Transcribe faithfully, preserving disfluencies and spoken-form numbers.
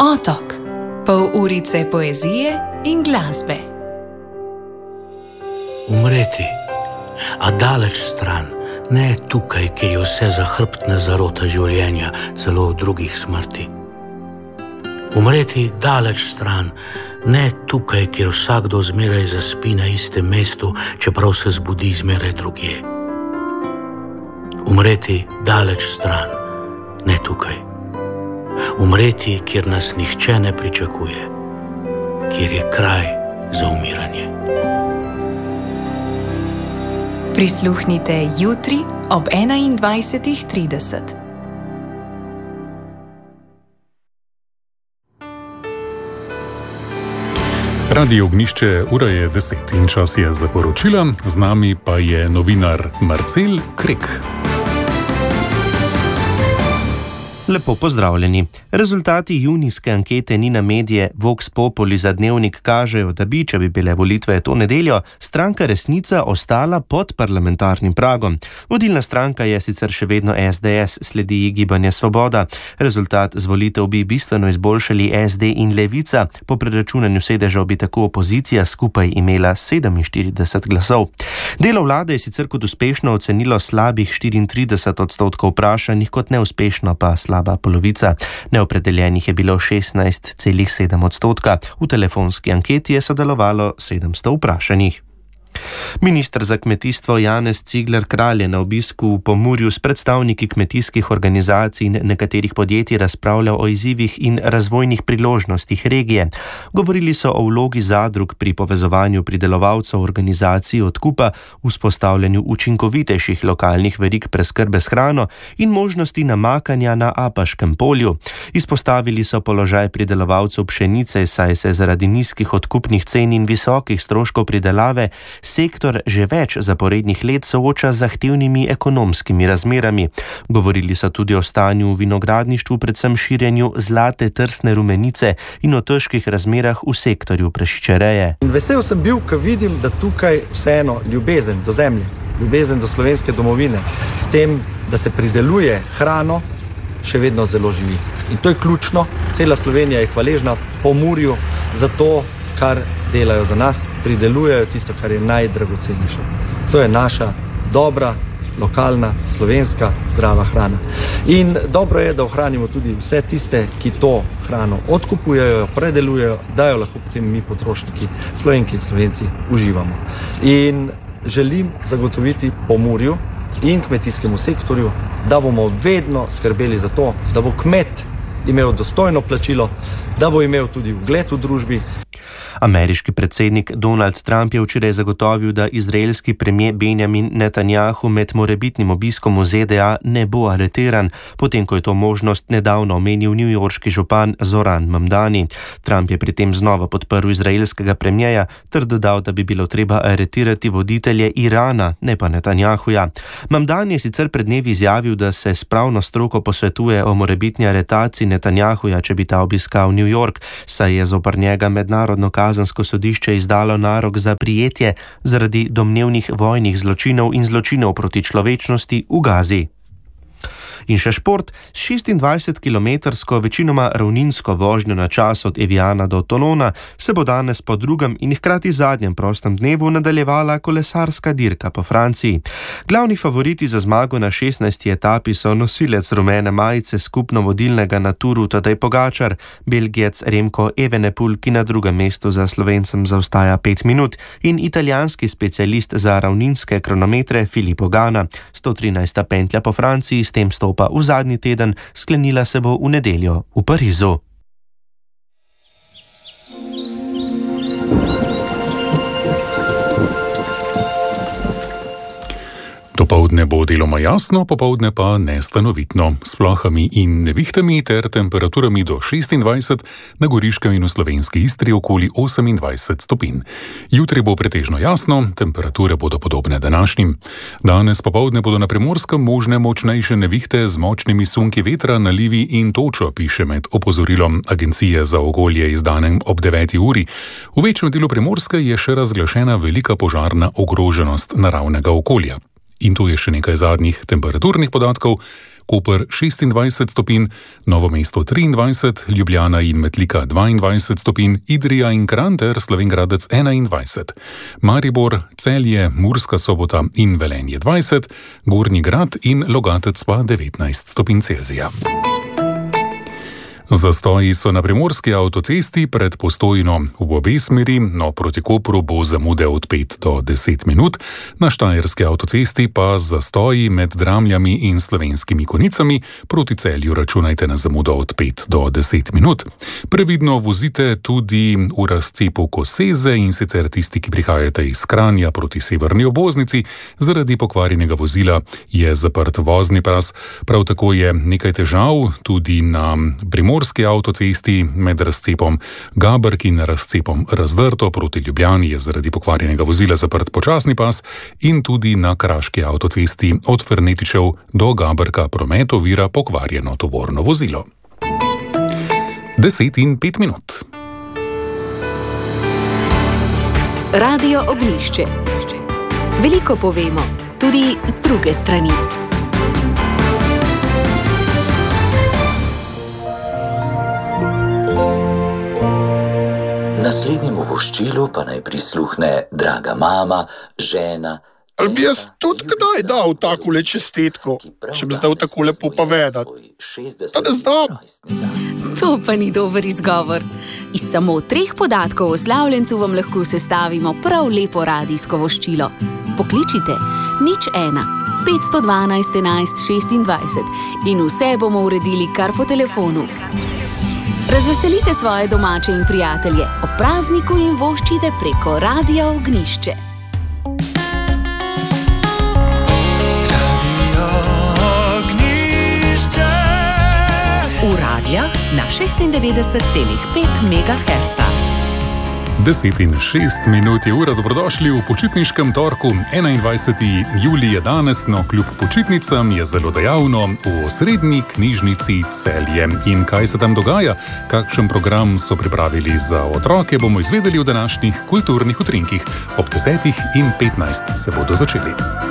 Otok. Pol urice poezije in glasbe. Umreti, a daleč stran, ne tukaj, kjer je vse zahrbtna zarota življenja, celo v drugih smrti. Umreti daleč stran, ne tukaj, kjer vsakdo zmeraj zaspi na istem mestu, čeprav se zbudi zmeraj drugje. Umreti daleč stran, ne tukaj. Umreti, kjer nas nihče ne pričakuje, kjer je kraj za umiranje. Prisluhnite jutri ob enaindvajsetih trideset. Radio Ognjišče, ura je deset in čas je za poročila, z nami pa je novinar Marcel Krek. Lepo pozdravljeni. Rezultati junijske ankete Nina Medije Vox Populi za Dnevnik kažejo, da bi, če bi bile volitve to nedeljo, stranka Resnica ostala pod parlamentarnim pragom. Vodilna stranka je sicer še vedno es de es, sledi ji Gibanje Svoboda. Rezultat z volitev bi bistveno izboljšali es de in Levica. Po preračunanju sedežev bi tako opozicija skupaj imela sedeminštirideset glasov. Delo vlade je sicer kot uspešno ocenilo slabih štiriintrideset odstotkov vprašanih, kot neuspešno pa slaba polovica. Neopredeljenih je bilo šestnajst celih sedem odstotka. V telefonski anketi je sodelovalo sedemsto vprašanih. Minister za kmetijstvo Janez Cigler Kralj je na obisku v Pomurju s predstavniki kmetijskih organizacij in nekaterih podjetij razpravljal o izzivih in razvojnih priložnostih regije. Govorili so o vlogi zadrug pri povezovanju pridelovalcev, organizaciji odkupa, vzpostavljanju učinkovitejših lokalnih verig preskrbe s hrano in možnosti namakanja na Apaškem polju. Izpostavili so položaj pridelovalcev pšenice, saj se zaradi nizkih odkupnih cen in visokih stroškov pridelave sektor že več zaporednih let sooča z zahtevnimi ekonomskimi razmerami. Govorili so tudi o stanju v vinogradništvu, predvsem širjenju zlate trsne rumenice in o težkih razmerah v sektorju prašičereje. Vesel sem bil, ko vidim, da tukaj vseeno ljubezen do zemlje, ljubezen do slovenske domovine, s tem, da se prideluje hrano, še vedno zelo živi. In to je ključno. Cela Slovenija je hvaležna Pomurju za to, kar delajo za nas, pridelujejo tisto, kar je najdragocenejše. To je naša dobra, lokalna, slovenska, zdrava hrana. In dobro je, da ohranimo tudi vse tiste, ki to hrano odkupujejo, predelujejo, da jo lahko potem mi potrošniki, Slovenki in Slovenci, uživamo. In želim zagotoviti Pomurju in kmetijskemu sektorju, da bomo vedno skrbeli za to, da bo kmet imel dostojno plačilo, da bo imel tudi ugled v družbi. Ameriški predsednik Donald Trump je včeraj zagotovil, da izraelski premier Benjamin Netanjahu med morebitnim obiskom v ze de a ne bo areteran, potem ko je to možnost nedavno omenil newyorški župan Zoran Mamdani. Trump je pri tem znova podprl izraelskega premierja ter dodal, da bi bilo treba aretirati voditelje Irana, ne pa Netanjahuja. Mamdani je sicer pred dnevi izjavil, da se s pravno stroko posvetuje o morebitni aretaciji Netanjahuja, če bi ta obiskal New York, saj je zoper njega mednarodno Kazensko sodišče izdalo narok za prijetje zaradi domnevnih vojnih zločinov in zločinov proti človečnosti v Gazi. In še šport. S šestindvajsetkilometrsko, večinoma ravninsko vožnjo na čas od Eviana do Tolona se bo danes po drugem in hkrati zadnjem prostem dnevu nadaljevala kolesarska dirka po Franciji. Glavni favoriti za zmago na šestnajsti etapi so nosilec rumene majice skupno vodilnega na Turu Tadej Pogačar, Belgijec Remko Evenepoel, ki na drugem mestu za Slovencem zaostaja pet minut, in italijanski specialist za ravninske kronometre Filippo Ganna. sto trinajsta pentlja po Franciji s tem stopa v zadnji teden, sklenila se bo v nedeljo v Parizu. Dopoldne bo deloma jasno, popoldne pa nestanovitno, s plohami in nevihtami ter temperaturami do šestindvajset, na Goriškem in v slovenski Istri okoli osemindvajset stopinj. Jutri bo pretežno jasno, temperature bodo podobne današnjim. Danes popoldne bodo na Primorskem možne močnejše nevihte z močnimi sunki vetra, nalivi in točo, piše med opozorilom Agencije za okolje izdanem ob deveti uri. V večjem delu Primorske je še razglašena velika požarna ogroženost naravnega okolja. In tu je še nekaj zadnjih temperaturnih podatkov. Koper šestindvajset stopinj, Novo mesto triindvajset, Ljubljana in Metlika dvaindvajset stopinj, Idrija in Kranj ter Slovenj Gradec enaindvajset. Maribor, Celje, Murska Sobota in Velenje dvajset, Gornji Grad in Logatec pa devetnajst stopinj Celzija. Zastoji so na primorski avtocesti pred Postojno v obe smeri, no proti Kopru bo zamude od pet do deset minut, na štajerski avtocesti pa zastoji med Dramljami in Slovenskimi Konicami, proti Celju računajte na zamudo od pet do deset minut. Previdno vozite tudi v razcepu Koseze, in sicer tisti, ki prihajate iz Kranja proti severni obvoznici, zaradi pokvarjenega vozila je zaprt vozni pas. Prav tako je nekaj težav tudi na primorski avtocesti med razcepom Gabrk in razcepom Razdrto proti Ljubljani je zaradi pokvarjenega vozila zaprt počasni pas, in tudi na kraški avtocesti od Fernetičev do Gabrka promet ovira pokvarjeno tovorno vozilo. Deset in pet minut. Radio Ognjišče. Veliko povemo, tudi z druge strani. Naslednjemu voščilu pa naj prisluhne draga mama, žena. Ali bi jaz tudi kdaj dal takole čestitko, če bi zdal tako lepo povedati? Pa ne znam. To pa ni dober izgovor. Iz samo treh podatkov o slavljencu vam lahko sestavimo prav lepo radijsko voščilo. Pokličite nič ena, petsto dvanajst, enajst, šestindvajset in vse bomo uredili kar po telefonu. Razveselite svoje domače in prijatelje ob prazniku in voščite preko Radia Ognjišče. Radio Ognjišče. V radijah na šestindevetdeset celih pet megaherca. Deset in šest minut je ura, dobrodošli v počitniškem torku. enaindvajseti julij je danes, no kljub počitnicam je zelo dejavno v osrednji knjižnici Celje. In kaj se tam dogaja, kakšen program so pripravili za otroke, bomo izvedeli v današnjih kulturnih utrinkih. Ob desetih in petnajst se bodo začeli.